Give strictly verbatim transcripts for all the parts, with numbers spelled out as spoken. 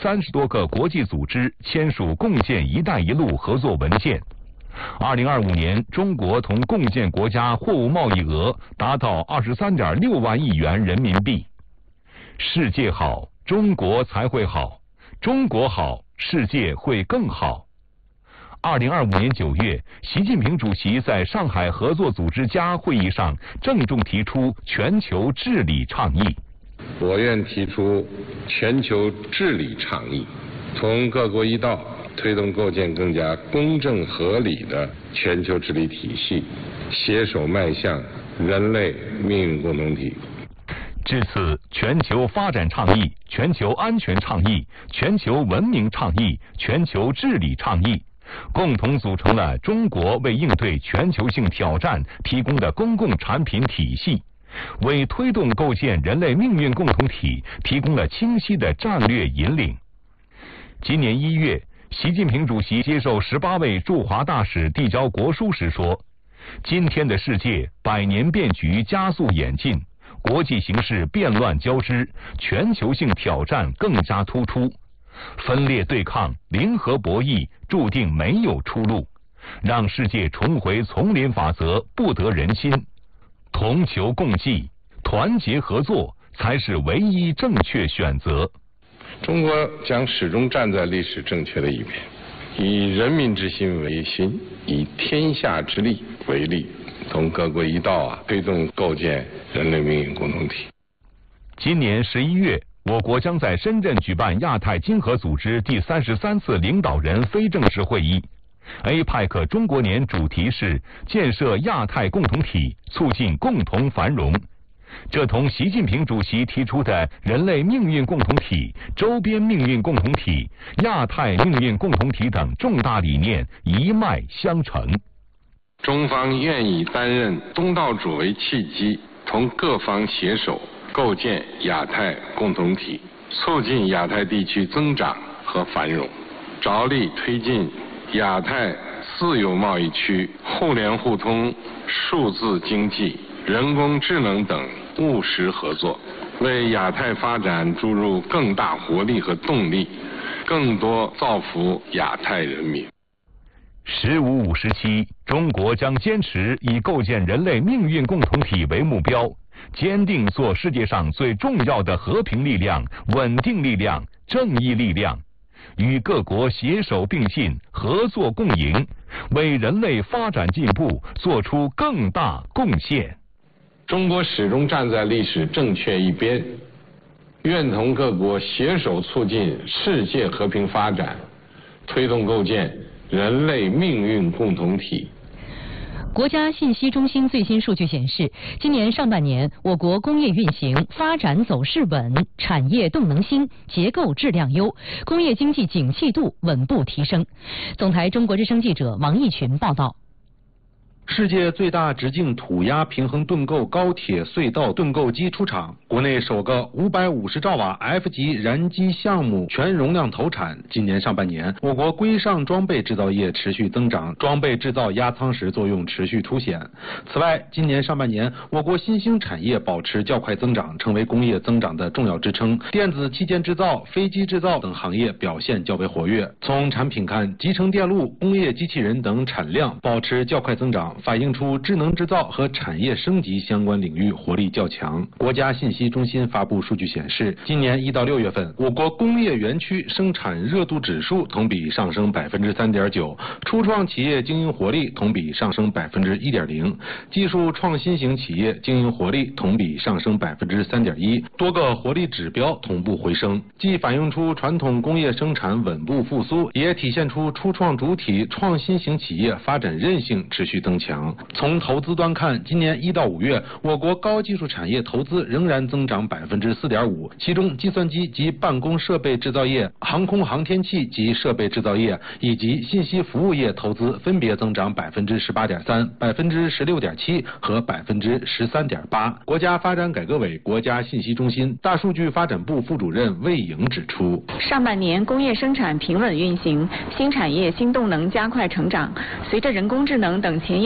三十多个国际组织签署共建“一带一路”合作文件。二零二五年，中国同共建国家货物贸易额达到二十三点六万亿元人民币。世界好，中国才会好；中国好，世界会更好。二零二五年九月，习近平主席在上海合作组织家会议上郑重提出全球治理倡议。 我愿提出全球治理倡议，同各国一道，推动构建更加公正合理的全球治理体系，携手迈向人类命运共同体。 至此，全球发展倡议、全球安全倡议、全球文明倡议、全球治理倡议共同组成了中国为应对全球性挑战提供的公共产品体系，为推动构建人类命运共同体提供了清晰的战略引领。今年一月，习近平主席接受十八位驻华大使递交国书时说：“今天的世界百年变局加速演进，国际形势变乱交织，全球性挑战更加突出。分裂对抗、零和博弈注定没有出路，让世界重回丛林法则不得人心。同求共济、团结合作才是唯一正确选择。” 中国将始终站在历史正确的一边，以人民之心为心，以天下之力为力，同各国一道啊，推动构建人类命运共同体。 今年十一月，我国将在深圳举办亚太经合组织第三十三次领导人非正式会议。A P E C 中国年主题是建设亚太共同体，促进共同繁荣。这同习近平主席提出的人类命运共同体、周边命运共同体、亚太命运共同体等重大理念一脉相承。 中方愿以担任东道主为契机，同各方携手构建亚太共同体，促进亚太地区增长和繁荣，着力推进亚太自由贸易区互联互通、数字经济、人工智能等务实合作，为亚太发展注入更大活力和动力，更多造福亚太人民。 十五五时期，中国将坚持以构建人类命运共同体为目标，坚定做世界上最重要的和平力量、稳定力量、正义力量，与各国携手并进、合作共赢，为人类发展进步做出更大贡献。 中国始终站在历史正确一边，愿同各国携手促进世界和平发展，推动构建人类命运共同体。 国家信息中心最新数据显示，今年上半年我国工业运行发展走势稳，产业动能兴，结构质量优，工业经济景气度稳步提升。总台中国之声记者王义群报道。 世界最大直径土压平衡盾构高铁隧道盾构机出厂，国内首个五百五十兆瓦 F 级燃机项目全容量投产。今年上半年，我国规上装备制造业持续增长，装备制造压舱石作用持续凸显。此外，今年上半年，我国新兴产业保持较快增长，成为工业增长的重要支撑。电子器件制造、飞机制造等行业表现较为活跃。从产品看，集成电路、工业机器人等产量保持较快增长，反映出智能制造和产业升级相关领域活力较强。国家信息中心发布数据显示，今年一到六月份，我国工业园区生产热度指数同比上升百分之三点九，初创企业经营活力同比上升百分之一点零，技术创新型企业经营活力同比上升百分之三点一，多个活力指标同步回升，既反映出传统工业生产稳步复苏，也体现出初创主体创新型企业发展韧性持续增强。从投资端看，今年一到五月，我国高技术产业投资仍然增长百分之四点五，其中计算机及办公设备制造业、航空航天器及设备制造业以及信息服务业投资分别增长百分之十八点三、百分之十六点七和百分之十三点八。国家发展改革委国家信息中心大数据发展部副主任魏颖指出， 上半年工业生产平稳运行，新产业新动能加快成长。随着人工智能等前沿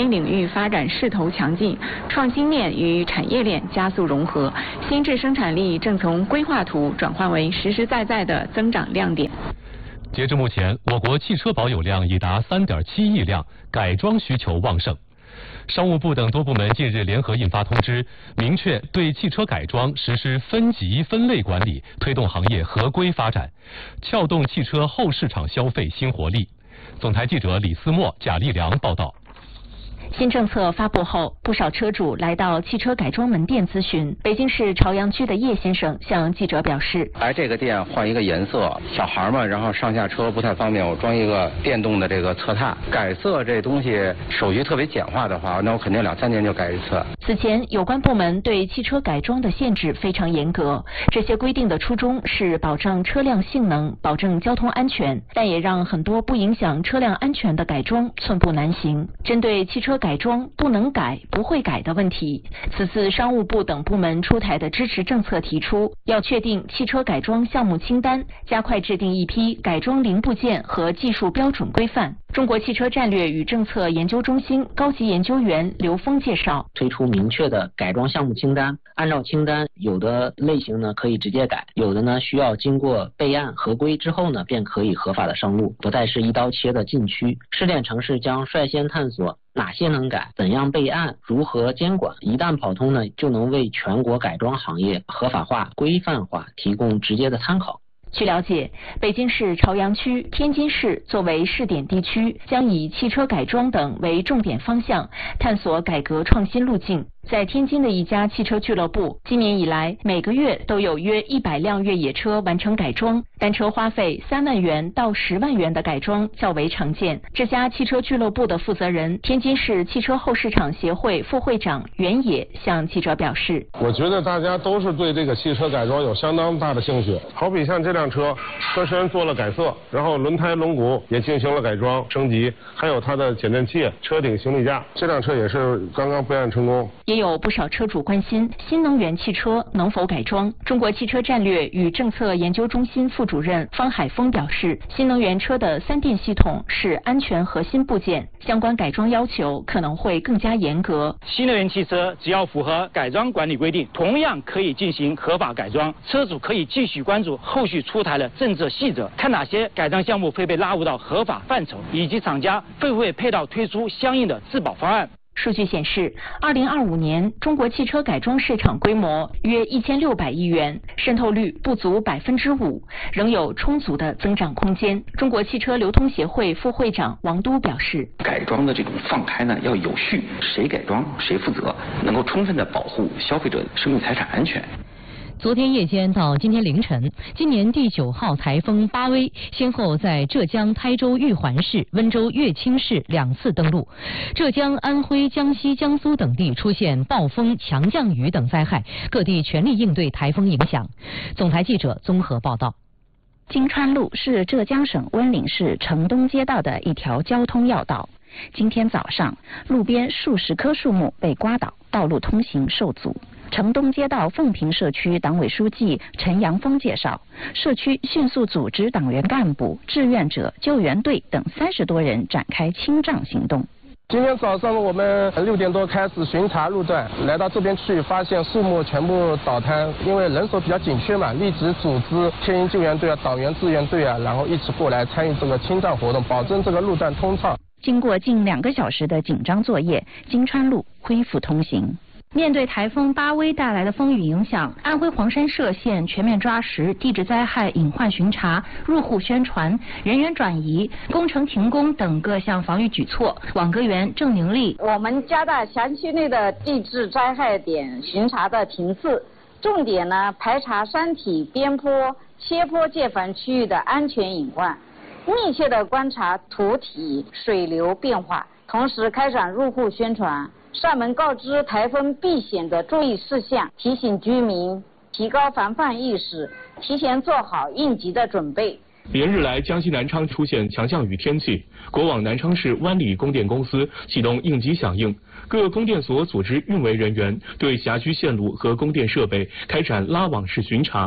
新领域发展势头强劲，创新链与产业链加速融合，新质生产力正从规划图转换为实实在在的增长亮点。 截至目前，我国汽车保有量已达 三点七亿辆，改装需求旺盛。商务部等多部门近日联合印发通知，明确对汽车改装实施分级分类管理，推动行业合规发展，撬动汽车后市场消费新活力。总台记者李思墨、贾立良报道。 新政策发布后，不少车主来到汽车改装门店咨询。北京市朝阳区的叶先生向记者表示：“ 来这个店换一个颜色，小孩嘛，然后上下车不太方便，我装一个电动的这个侧踏。改色这东西手续特别简化的话，那我肯定两三年就改一次。” 此前，有关部门对汽车改装的限制非常严格，这些规定的初衷是保障车辆性能、保证交通安全，但也让很多不影响车辆安全的改装寸步难行。针对汽车改装不能改、不会改的问题，此次商务部等部门出台的支持政策提出，要确定汽车改装项目清单，加快制定一批改装零部件和技术标准规范。中国汽车战略与政策研究中心高级研究员刘峰介绍， 推出明确的改装项目清单，按照清单，有的类型呢可以直接改，有的呢需要经过备案合规之后呢，便可以合法的上路，不再是一刀切的禁区。试点城市将率先探索哪些能改，怎样备案，如何监管，一旦跑通呢，就能为全国改装行业合法化、规范化提供直接的参考。 据了解，北京市朝阳区、天津市作为试点地区，将以汽车改装等为重点方向，探索改革创新路径。在天津的一家汽车俱乐部，今年以来每个月都有约一百辆越野车完成改装，单车花费三万元到十万元的改装较为常见。这家汽车俱乐部的负责人、天津市汽车后市场协会副会长袁野向记者表示：“ 我觉得大家都是对这个汽车改装有相当大的兴趣。好比像这辆车，车身做了改色，然后轮胎、轮毂也进行了改装升级，还有它的减震器、车顶行李架，这辆车也是刚刚备案成功。” 也有不少车主关心新能源汽车能否改装。中国汽车战略与政策研究中心副主任方海峰表示，新能源车的三电系统是安全核心部件，相关改装要求可能会更加严格。 新能源汽车只要符合改装管理规定，同样可以进行合法改装。车主可以继续关注后续出台的政策细则，看哪些改装项目会被纳入到合法范畴，以及厂家会不会配套推出相应的质保方案。 数据显示，二零二五年中国汽车改装市场规模约一千六百亿元，渗透率不足百分之五，仍有充足的增长空间。中国汽车流通协会副会长王都表示， 改装的这种放开呢要有序，谁改装谁负责，能够充分的保护消费者生命财产安全。 昨天夜间到今天凌晨，今年第九号台风巴威先后在浙江台州玉环市、温州乐清市两次登陆，浙江、安徽、江西、江苏等地出现暴风、强降雨等灾害，各地全力应对台风影响。总台记者综合报道。 金川路是浙江省温岭市城东街道的一条交通要道。今天早上，路边数十棵树木被刮倒，道路通行受阻。城东街道凤坪社区党委书记陈阳峰介绍，社区迅速组织党员干部、志愿者、救援队等三十多人展开清障行动。 今天早上我们六点多开始巡查路段，来到这边去，发现树木全部倒塌，因为人手比较紧缺嘛，立即组织天鹰救援队啊、党员志愿队啊，然后一起过来参与这个清障活动，保证这个路段通畅。 经过近两个小时的紧张作业，金川路恢复通行。 面对台风巴威带来的风雨影响，安徽黄山歙县全面抓实地质灾害隐患巡查、入户宣传、人员转移、工程停工等各项防御举措。网格员郑宁丽， 我们加大辖区内的地质灾害点巡查的频次，重点呢排查山体、边坡、斜坡界反区域的安全隐患，密切的观察土体、水流变化，同时开展入户宣传。上门告知台风避险的注意事项，提醒居民提高防范意识，提前做好应急的准备。 连日来，江西南昌出现强降雨天气，国网南昌市湾里供电公司启动应急响应，各供电所组织运维人员对辖区线路和供电设备开展拉网式巡查。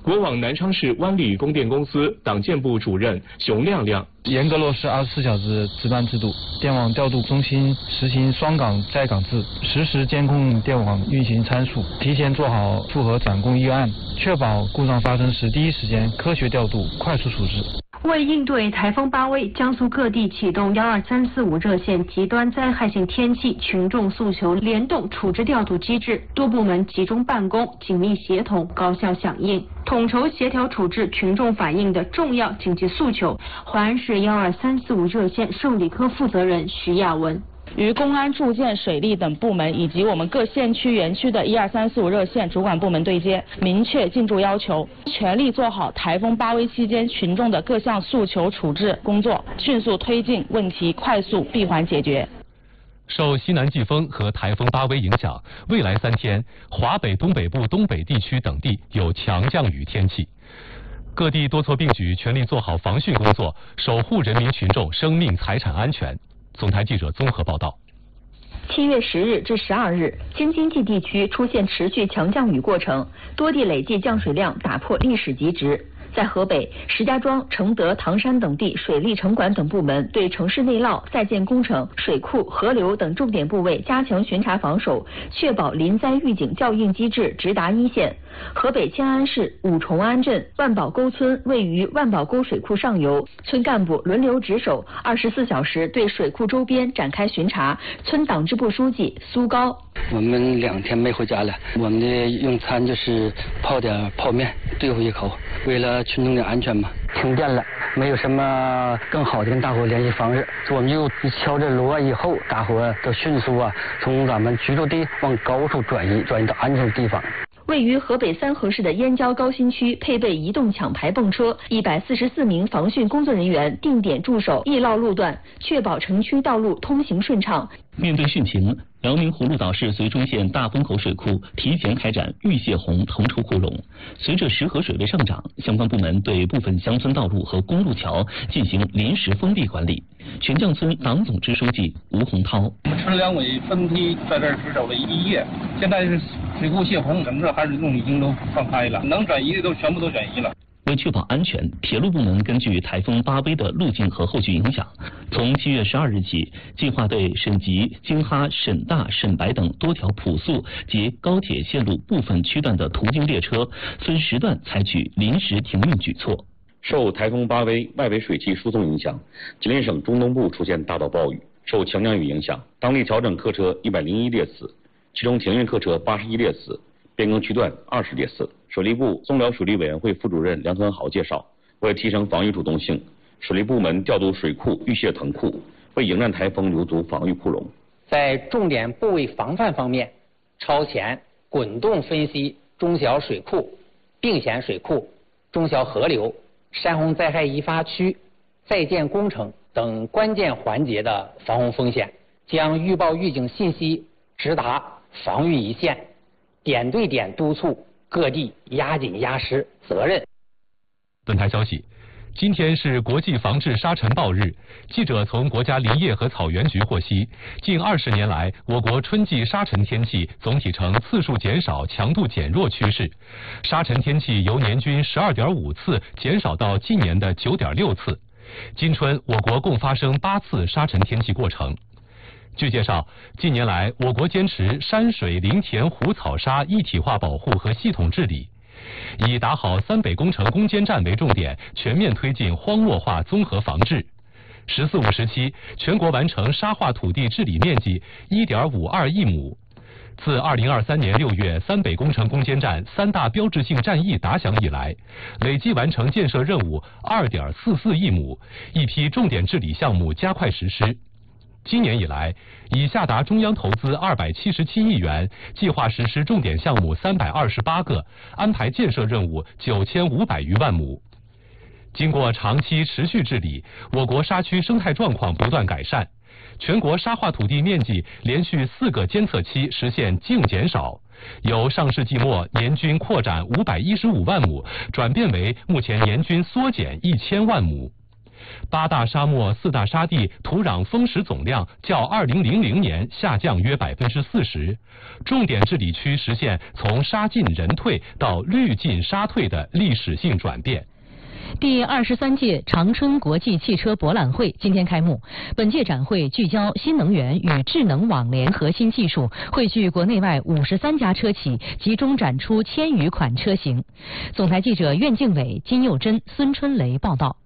国网南昌市湾里供电公司党建部主任熊亮亮。 严格落实二十四小时值班制度，电网调度中心实行双岗在岗制，实时监控电网运行参数，提前做好复核转供预案，确保故障发生时第一时间科学调度、快速处置。 为应对台风巴威，江苏各地启动幺二三四五热线极端灾害性天气群众诉求联动处置调度机制，多部门集中办公，紧密协同，高效响应，统筹协调处置群众反映的重要紧急诉求。淮安市幺二三四五热线受理科负责人徐亚文。 与公安、住建、水利等部门以及我们各县区、园区的一二三四五热线主管部门对接，明确进驻要求，全力做好台风巴威期间群众的各项诉求处置工作，迅速推进问题快速闭环解决。 受西南季风和台风巴威影响，未来三天，华北、东北部、东北地区等地有强降雨天气。各地多措并举，全力做好防汛工作，守护人民群众生命财产安全。总台记者综合报道。 七月十日至十二日，京津冀地区出现持续强降雨过程，多地累计降水量打破历史极值。在河北，石家庄、承德、唐山等地水利城管等部门对城市内涝、在建工程、水库、河流等重点部位加强巡查防守，确保临灾预警校应机制直达一线。河北迁安市五重安镇万宝沟村位于万宝沟水库上游，村干部轮流值守，二十四小时对水库周边展开巡查。村党支部书记苏高： 我们两天没回家了，我们的用餐就是泡点泡面对付一口，为了群众的安全嘛。停电了，没有什么更好的跟大伙联系方式，我们就敲着锣以后，大伙都迅速啊从咱们居住地往高处转移，转移到安全的地方。 位于河北三河市的燕郊高新区配备移动抢排泵车，一百四十四名防汛工作人员定点驻守易涝路段，确保城区道路通行顺畅。 面对汛情，辽宁葫芦岛市绥中县大风口水库提前开展玉泄洪腾出库容。随着石河水位上涨，相关部门对部分乡村道路和公路桥进行临时封闭管理。全将村党总支书记吴洪涛： 村两委分批在这儿值守了一夜，现在是水库泄洪，整个海水洞已经都放开了，能转移的都全部都转移了。 为确保安全，铁路部门根据台风巴威的路径和后续影响，从七月十二日起，计划对沈集、京哈、沈大、沈白等多条普速及高铁线路部分区段的途经列车，分时段采取临时停运举措。 受台风巴威外围水汽输送影响，吉林省中东部出现大到暴雨，受强降雨影响，当地调整客车一百零一列次，其中停运客车八十一列次，变更区段二十列次。水利部松辽水利委员会副主任梁恒豪介绍，为提升防御主动性，水利部门调度水库预泄腾库，为迎战台风留足防御库容。 在重点部位防范方面，超前滚动分析中小水库、并险水库、中小河流、山洪灾害易发区、在建工程等关键环节的防洪风险，将预报预警信息直达防御一线，点对点督促各地压紧压实责任。 本台消息，今天是国际防治沙尘暴日。记者从国家林业和草原局获悉，近二十年来，我国春季沙尘天气总体呈次数减少、强度减弱趋势，沙尘天气由年均十二点五次减少到近年的九点六次。今春，我国共发生八次沙尘天气过程。据介绍，近年来，我国坚持山水林田湖草沙一体化保护和系统治理，以打好三北工程攻坚战为重点，全面推进荒漠化综合防治。“十四五”时期，全国完成沙化土地治理面积 一点五二亿亩。自二零二三年六月三北工程攻坚战三大标志性战役打响以来，累计完成建设任务 二点四四亿亩，一批重点治理项目加快实施。今年以来，已下达中央投资二百七十七亿元，计划实施重点项目三百二十八个，安排建设任务九千五百余万亩。经过长期持续治理，我国沙区生态状况不断改善，全国沙化土地面积连续四个监测期实现净减少，由上世纪末年均扩展五百一十五万亩，转变为目前年均缩减一千万亩。 八大沙漠、四大沙地土壤风蚀总量较二零零零年下降约百分之四十，重点治理区实现从沙进人退到绿进沙退的历史性转变。 第二十三届长春国际汽车博览会今天开幕。本届展会聚焦新能源与智能网联核心技术，汇聚国内外五十三家车企，集中展出千余款车型。总台记者苑敬伟、金佑珍、孙春雷报道。